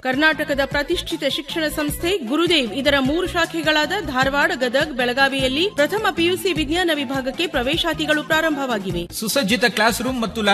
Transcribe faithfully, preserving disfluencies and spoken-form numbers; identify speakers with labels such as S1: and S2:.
S1: ಕರ್ನಾಟಕದ ಪ್ರತಿಷ್ಠಿತ ಶಿಕ್ಷಣ ಸಂಸ್ಥೆ ಗುರುದೇವ್ ಇದರ ಮೂರು ಶಾಖೆಗಳಾದ ಧಾರವಾಡ, ಗದಗ್, ಬೆಳಗಾವಿಯಲ್ಲಿ ಪ್ರಥಮ ಪಿಯುಸಿ ವಿಜ್ಞಾನ ವಿಭಾಗಕ್ಕೆ ಪ್ರವೇಶಾತಿಗಳು ಪ್ರಾರಂಭವಾಗಿವೆ.
S2: ಸುಸಜ್ಜಿತ ಕ್ಲಾಸ್ ರೂಮ್ ಮತ್ತು